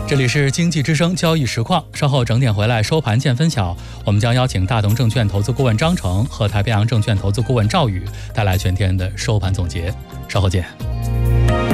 这里是经济之声交易实况，稍后整点回来收盘见分晓。我们将邀请大同证券投资顾问张成和太平洋证券投资顾问赵宇带来全天的收盘总结。稍后见。